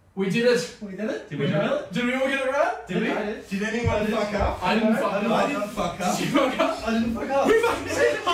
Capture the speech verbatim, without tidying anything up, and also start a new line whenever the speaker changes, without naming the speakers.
We did it.
We did it.
Did we do it?
Did we all get it right?
Did we?
I did.
Did anyone fuck up?
I didn't fuck
I
up.
didn't fuck up.
Did you fuck up?
I didn't fuck up.
We fucking said it.